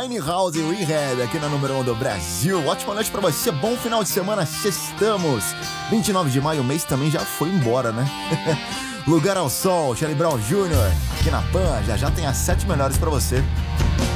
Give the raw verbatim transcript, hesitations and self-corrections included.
Winehouse Rehab aqui na número um do Brasil. Ótima noite pra você, bom final de semana, sextamos. vinte e nove de maio, o mês também já foi embora, né? Lugar ao Sol, Charlie Brown Júnior aqui na Pan, já já tem as sete melhores pra você.